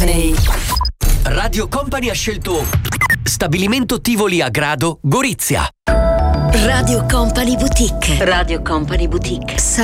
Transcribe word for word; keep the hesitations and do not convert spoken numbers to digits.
Company. Radio Company ha scelto Stabilimento Tivoli a Grado, Gorizia. Radio Company Boutique. Radio Company Boutique.